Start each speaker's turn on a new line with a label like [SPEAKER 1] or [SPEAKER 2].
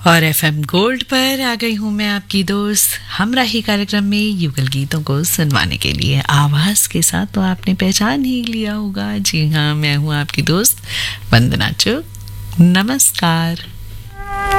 [SPEAKER 1] और FM gold पर आ गई हूँ मैं, आपकी दोस्त हमराही कार्यक्रम में युगल गीतों को सुनवाने के लिए। आवाज़ के साथ तो आपने पहचान ही लिया होगा। जी हाँ, मैं हूँ आपकी दोस्त वंदना चुग। नमस्कार।